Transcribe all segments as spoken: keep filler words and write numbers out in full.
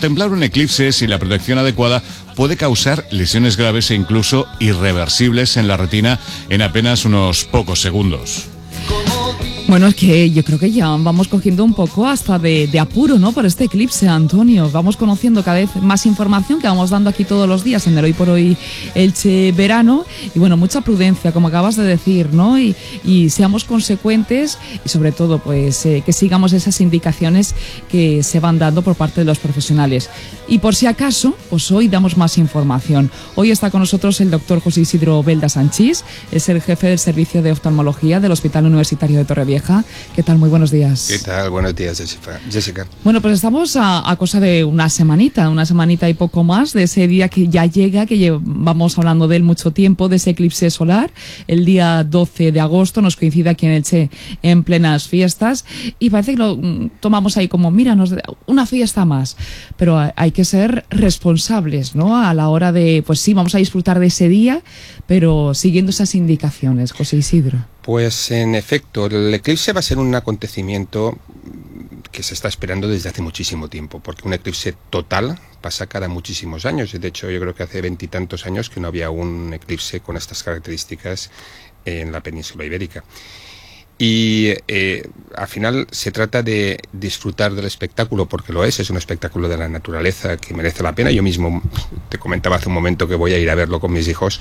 contemplar un eclipse sin la protección adecuada puede causar lesiones graves e incluso irreversibles en la retina en apenas unos pocos segundos. Bueno, es que yo creo que ya vamos cogiendo un poco hasta de, de apuro, ¿no? Por este eclipse, Antonio. Vamos conociendo cada vez más información que vamos dando aquí todos los días en el Hoy por Hoy Elche Verano. Y bueno, mucha prudencia, como acabas de decir, ¿no? Y, y seamos consecuentes y sobre todo, pues, eh, que sigamos esas indicaciones que se van dando por parte de los profesionales. Y por si acaso, pues hoy damos más información. Hoy está con nosotros el doctor José Isidro Belda Sanchís, es el jefe del Servicio de Oftalmología del Hospital Universitario de Torrevieja. ¿Qué tal? Muy buenos días. ¿Qué tal? Buenos días, Jessica. Bueno, pues estamos a, a cosa de una semanita, una semanita y poco más de ese día que ya llega, que llevamos hablando de él mucho tiempo, de ese eclipse solar. El día doce de agosto nos coincide aquí en Elche en plenas fiestas y parece que lo tomamos ahí como, mira, nos, una fiesta más. Pero hay que ser responsables, ¿no? A la hora de, pues sí, vamos a disfrutar de ese día, pero siguiendo esas indicaciones, José Isidro. Pues en efecto, el eclipse va a ser un acontecimiento que se está esperando desde hace muchísimo tiempo, porque un eclipse total pasa cada muchísimos años. De hecho, yo creo que hace veintitantos años que no había un eclipse con estas características en la península ibérica. Y eh, al final se trata de disfrutar del espectáculo, porque lo es, es un espectáculo de la naturaleza que merece la pena. Yo mismo te comentaba hace un momento que voy a ir a verlo con mis hijos,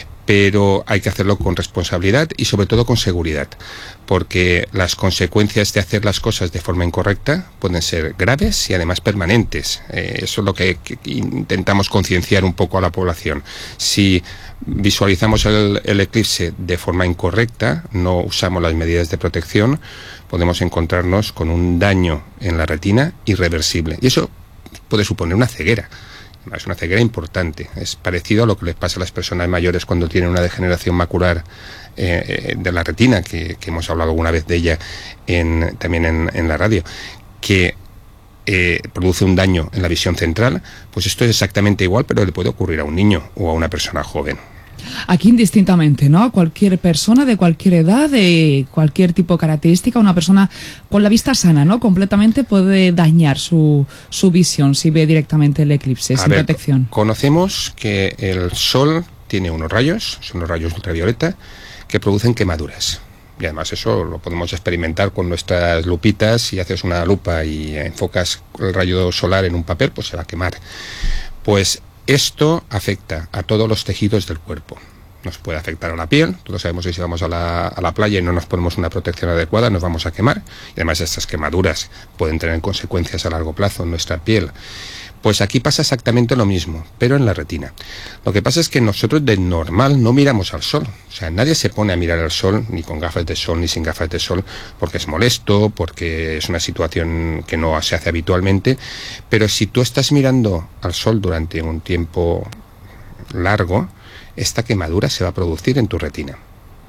pero hay que hacerlo con responsabilidad y sobre todo con seguridad, porque las consecuencias de hacer las cosas de forma incorrecta pueden ser graves y además permanentes. Eh, eso es lo que, que intentamos concienciar un poco a la población. Si visualizamos el, el eclipse de forma incorrecta, no usamos las medidas de protección, podemos encontrarnos con un daño en la retina irreversible. Y eso puede suponer una ceguera. Es una ceguera importante. Es parecido a lo que les pasa a las personas mayores cuando tienen una degeneración macular eh, de la retina, que, que hemos hablado alguna vez de ella en, también en, en la radio, que eh, produce un daño en la visión central. Pues esto es exactamente igual, pero le puede ocurrir a un niño o a una persona joven. Aquí indistintamente, ¿no? Cualquier persona de cualquier edad, de cualquier tipo de característica, una persona con la vista sana, ¿no? Completamente puede dañar su, su visión si ve directamente el eclipse, A sin ver, protección. Conocemos que el sol tiene unos rayos, son los rayos ultravioleta, que producen quemaduras. Y además eso lo podemos experimentar con nuestras lupitas. Si haces una lupa y enfocas el rayo solar en un papel, pues se va a quemar. Pues esto afecta a todos los tejidos del cuerpo. Nos puede afectar a la piel. Todos sabemos que si vamos a la, a la playa y no nos ponemos una protección adecuada, nos vamos a quemar. Y además estas quemaduras pueden tener consecuencias a largo plazo en nuestra piel. Pues aquí pasa exactamente lo mismo, pero en la retina. Lo que pasa es que nosotros de normal no miramos al sol. O sea, nadie se pone a mirar al sol, ni con gafas de sol, ni sin gafas de sol, porque es molesto, porque es una situación que no se hace habitualmente. Pero si tú estás mirando al sol durante un tiempo largo, esta quemadura se va a producir en tu retina.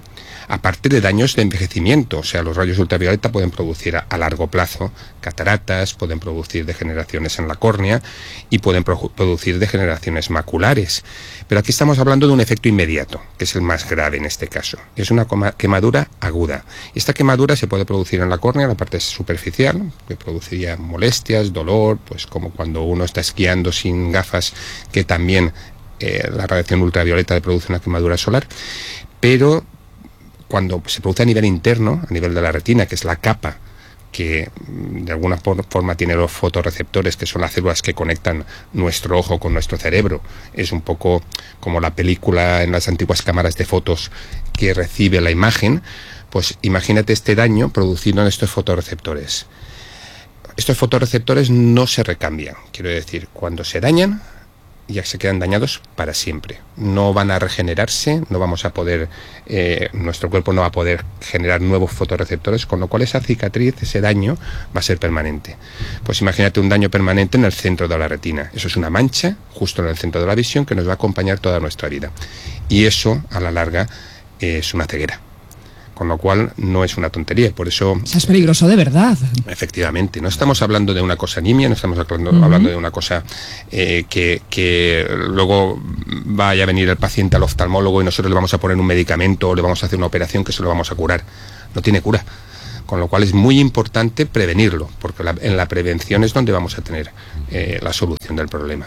Aparte de daños de envejecimiento, o sea, los rayos ultravioleta pueden producir a, a largo plazo cataratas, pueden producir degeneraciones en la córnea y pueden pro producir degeneraciones maculares. Pero aquí estamos hablando de un efecto inmediato, que es el más grave en este caso. Es una quemadura aguda. Y esta quemadura se puede producir en la córnea, en la parte superficial, que produciría molestias, dolor, pues como cuando uno está esquiando sin gafas, que también eh, la radiación ultravioleta le produce una quemadura solar. Pero cuando se produce a nivel interno, a nivel de la retina, que es la capa que de alguna forma tiene los fotorreceptores, que son las células que conectan nuestro ojo con nuestro cerebro, es un poco como la película en las antiguas cámaras de fotos que recibe la imagen, pues imagínate este daño producido en estos fotorreceptores. Estos fotorreceptores no se recambian, quiero decir, cuando se dañan, ya se quedan dañados para siempre. No van a regenerarse, no vamos a poder, eh, nuestro cuerpo no va a poder generar nuevos fotorreceptores, con lo cual esa cicatriz, ese daño, va a ser permanente. Pues imagínate un daño permanente en el centro de la retina. Eso es una mancha justo en el centro de la visión que nos va a acompañar toda nuestra vida. Y eso, a la larga, es una ceguera. Con lo cual no es una tontería, por eso... Es peligroso de verdad. Efectivamente, no estamos hablando de una cosa nimia, no estamos hablando, uh-huh. hablando de una cosa eh, que, que luego vaya a venir el paciente al oftalmólogo y nosotros le vamos a poner un medicamento o le vamos a hacer una operación que se lo vamos a curar. No tiene cura, con lo cual es muy importante prevenirlo, porque la, en la prevención es donde vamos a tener eh, la solución del problema.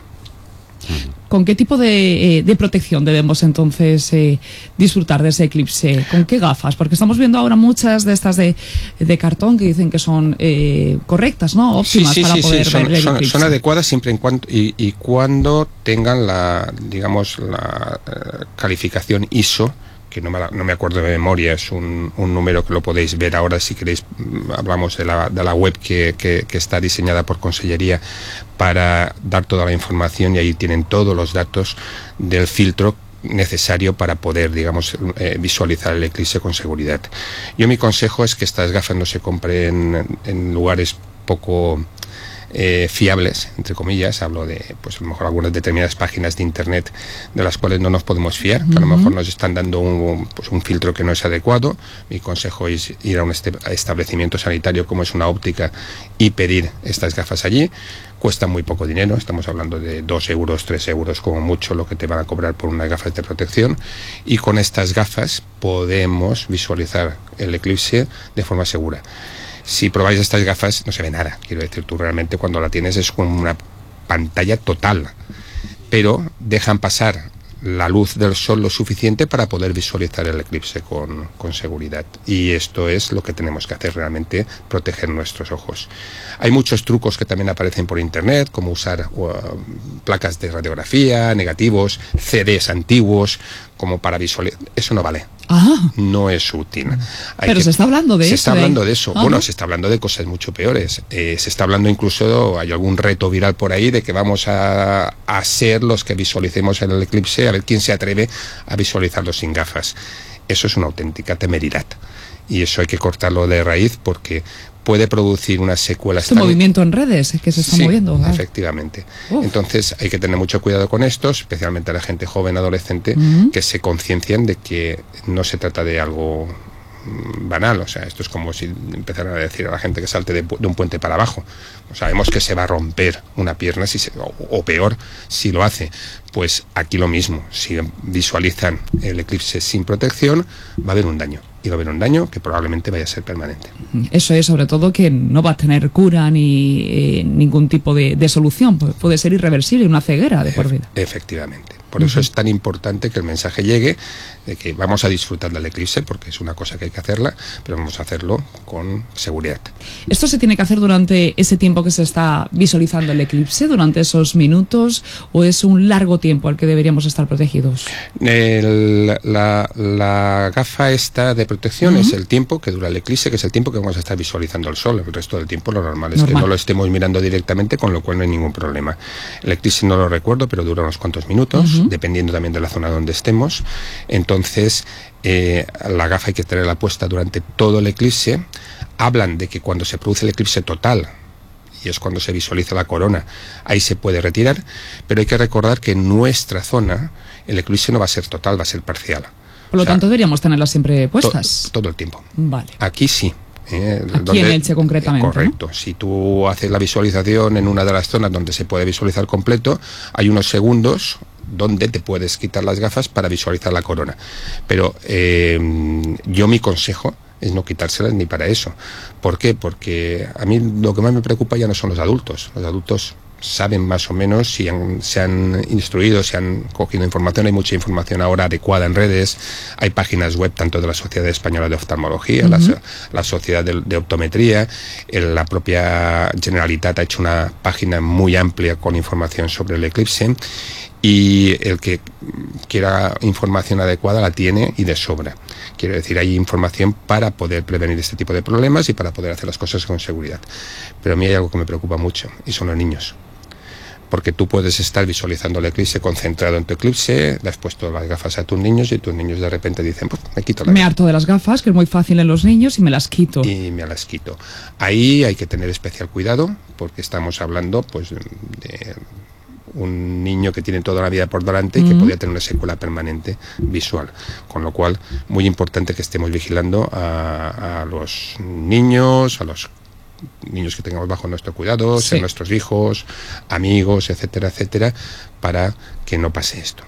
¿Con qué tipo de, eh, de protección debemos entonces eh, disfrutar de ese eclipse? ¿Con qué gafas? Porque estamos viendo ahora muchas de estas de, de cartón que dicen que son eh, correctas, ¿no? Óptimas sí, sí, para sí, poder sí. ver Son, el son, eclipse. son adecuadas siempre en cuanto y, y cuando tengan la, digamos, la eh, calificación I S O, que no me, no me acuerdo de memoria, es un, un número que lo podéis ver ahora si queréis. Hablamos de la, de la web que, que, que está diseñada por Consellería para dar toda la información, y ahí tienen todos los datos del filtro necesario para poder, digamos, eh, visualizar el eclipse con seguridad. Yo mi consejo es que estas gafas no se compren en lugares poco Eh, fiables, entre comillas. Hablo de, pues a lo mejor algunas determinadas páginas de internet de las cuales no nos podemos fiar, que a lo mejor nos están dando un, pues un filtro que no es adecuado. Mi consejo es ir a un este, a establecimiento sanitario como es una óptica y pedir estas gafas allí. Cuesta muy poco dinero, estamos hablando de dos euros, tres euros como mucho lo que te van a cobrar por unas gafas de protección, y con estas gafas podemos visualizar el eclipse de forma segura. Si probáis estas gafas no se ve nada, quiero decir, tú realmente cuando la tienes es como una pantalla total, pero dejan pasar la luz del sol lo suficiente para poder visualizar el eclipse con, con seguridad, y esto es lo que tenemos que hacer realmente, proteger nuestros ojos. Hay muchos trucos que también aparecen por internet, como usar uh, placas de radiografía, negativos, C Ds antiguos, como para visualizar. Eso no vale. Ah. No es útil. Hay Pero que, se está hablando de se eso. Se está hablando de, de eso. Ajá. Bueno, se está hablando de cosas mucho peores. Eh, se está hablando incluso, hay algún reto viral por ahí de que vamos a, a ser los que visualicemos el eclipse, a ver quién se atreve a visualizarlo sin gafas. Eso es una auténtica temeridad. Y eso hay que cortarlo de raíz, porque puede producir unas secuelas. Este movimiento en redes que se está sí, moviendo. ¿verdad? Efectivamente. Uf. Entonces hay que tener mucho cuidado con esto, especialmente a la gente joven, adolescente, Uh-huh. que se conciencien de que no se trata de algo banal. O sea, esto es como si empezaran a decir a la gente que salte de, de un puente para abajo. O sabemos que se va a romper una pierna, si se, o, o peor, si lo hace. Pues aquí lo mismo, si visualizan el eclipse sin protección, va a haber un daño. Y va a haber un daño que probablemente vaya a ser permanente. Eso es, sobre todo, que no va a tener cura ni eh, ningún tipo de, de solución. Puede ser irreversible, una ceguera de por vida. Efectivamente. Por eso uh-huh. es tan importante que el mensaje llegue de que vamos a disfrutar del eclipse, porque es una cosa que hay que hacerla, pero vamos a hacerlo con seguridad. ¿Esto se tiene que hacer durante ese tiempo que se está visualizando el eclipse, durante esos minutos, o es un largo tiempo al que deberíamos estar protegidos? El, la, la gafa esta de protección uh-huh. es el tiempo que dura el eclipse, que es el tiempo que vamos a estar visualizando el sol. El resto del tiempo lo normal es normal. que no lo estemos mirando directamente, con lo cual no hay ningún problema. El eclipse no lo recuerdo, pero dura unos cuantos minutos, uh-huh. dependiendo también de la zona donde estemos. Entonces, eh, la gafa hay que tenerla puesta durante todo el eclipse. Hablan de que cuando se produce el eclipse total, y es cuando se visualiza la corona, ahí se puede retirar, pero hay que recordar que en nuestra zona el eclipse no va a ser total, va a ser parcial. Por lo o sea, tanto, deberíamos tenerlas siempre puestas. To- todo el tiempo. Vale. Aquí sí. Eh, Aquí donde, en Elche concretamente, correcto, ¿no? Si tú haces la visualización en una de las zonas donde se puede visualizar completo, hay unos segundos donde te puedes quitar las gafas para visualizar la corona. Pero eh, yo mi consejo es no quitárselas ni para eso. ¿Por qué? Porque a mí lo que más me preocupa ya no son los adultos. Los adultos saben más o menos, si han, se han instruido, si han cogido información. Hay mucha información ahora adecuada en redes, hay páginas web tanto de la Sociedad Española de Oftalmología, uh-huh. la, la Sociedad de, de Optometría, el, la propia Generalitat ha hecho una página muy amplia con información sobre el eclipse, y el que quiera información adecuada la tiene, y de sobra. Quiero decir, hay información para poder prevenir este tipo de problemas y para poder hacer las cosas con seguridad. Pero a mí hay algo que me preocupa mucho, y son los niños. Porque tú puedes estar visualizando el eclipse, concentrado en tu eclipse, le has puesto las gafas a tus niños y tus niños de repente dicen, pues me quito las Me harto de las gafas, que es muy fácil en los niños, y me las quito. Y me las quito. Ahí hay que tener especial cuidado, porque estamos hablando pues de un niño que tiene toda la vida por delante y que uh-huh. podría tener una secuela permanente visual. Con lo cual, muy importante que estemos vigilando a, a los niños, a los niños que tengamos bajo nuestro cuidado, sí. sean nuestros hijos, amigos, etcétera, etcétera, para que no pase esto.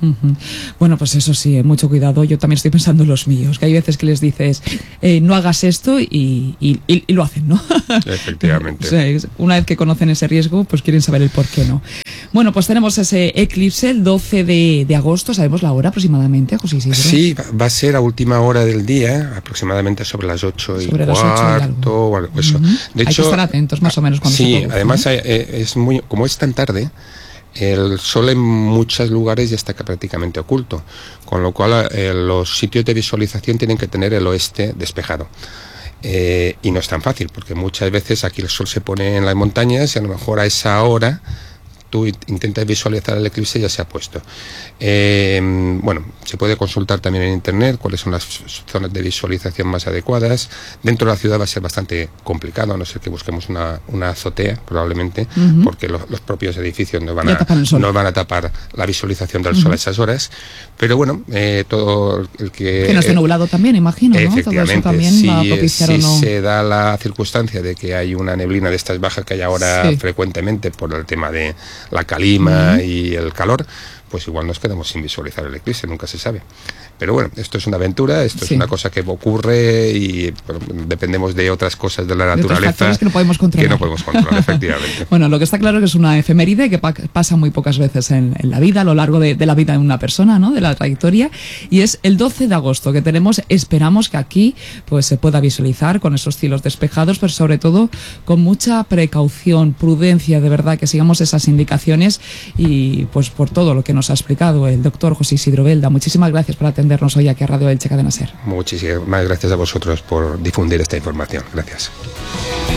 Uh-huh. Bueno, pues eso sí, eh, mucho cuidado. Yo también estoy pensando en los míos, que hay veces que les dices, eh, no hagas esto y, y, y, y lo hacen, ¿no? Efectivamente. O sea, una vez que conocen ese riesgo, pues quieren saber el por qué no. Bueno, pues tenemos ese eclipse el doce de agosto, ¿sabemos la hora aproximadamente, José Isidro? Sí, va a ser a última hora del día, aproximadamente sobre las ocho y sobre cuarto. Las ocho y algo. O algo, eso. Uh-huh. De hay hecho, que estar atentos más o menos cuando sí, se produce, además ¿no? es muy, como es tan tarde, el sol en muchos lugares ya está prácticamente oculto, con lo cual eh, los sitios de visualización tienen que tener el oeste despejado. Eh, y no es tan fácil, porque muchas veces aquí el sol se pone en las montañas y a lo mejor a esa hora tú intentas visualizar el eclipse y ya se ha puesto. Eh, bueno, se puede consultar también en internet cuáles son las zonas de visualización más adecuadas. Dentro de la ciudad va a ser bastante complicado, a no ser que busquemos una, una azotea, probablemente, uh-huh. porque lo, los propios edificios no van, a, no van a tapar la visualización del uh-huh. sol a esas horas. Pero bueno, eh, todo el que... Que no esté eh, nublado también, imagino, ¿no? Efectivamente, todo eso también si, va a propiciar si o no. se da la circunstancia de que hay una neblina de estas bajas que hay ahora sí. frecuentemente por el tema de la calima uh-huh. y el calor, pues igual nos quedamos sin visualizar el eclipse, nunca se sabe. Pero bueno, esto es una aventura, esto sí. es una cosa que ocurre y bueno, dependemos de otras cosas de la naturaleza de que no podemos controlar. Que no podemos controlar, efectivamente. Bueno, lo que está claro es que es una efeméride que pa- pasa muy pocas veces en, en la vida, a lo largo de, de la vida de una persona, ¿no? De la trayectoria, y es el doce de agosto que tenemos, esperamos que aquí pues se pueda visualizar con esos cielos despejados, pero sobre todo con mucha precaución, prudencia, de verdad, que sigamos esas indicaciones y pues por todo lo que nos ha explicado el doctor José Isidro Belda. Muchísimas gracias por atender hoy aquí a Radio Elche Cadena Ser. Muchísimas gracias a vosotros por difundir esta información. Gracias.